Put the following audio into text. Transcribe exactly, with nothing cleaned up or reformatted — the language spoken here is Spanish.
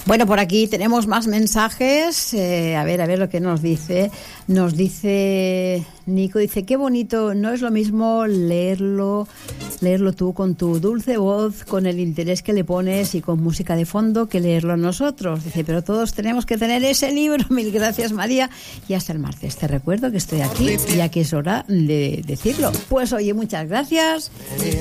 Bueno, por aquí tenemos más mensajes. Eh, a ver, a ver lo que nos dice. Nos dice Nico, dice, qué bonito, no es lo mismo leerlo, leerlo tú con tu dulce voz, con el interés que le pones y con música de fondo, que leerlo nosotros. Dice, pero todos tenemos que tener ese libro. Mil gracias, María. Y hasta el martes. Te recuerdo que estoy aquí, ya que es hora de decirlo. Pues oye, muchas gracias.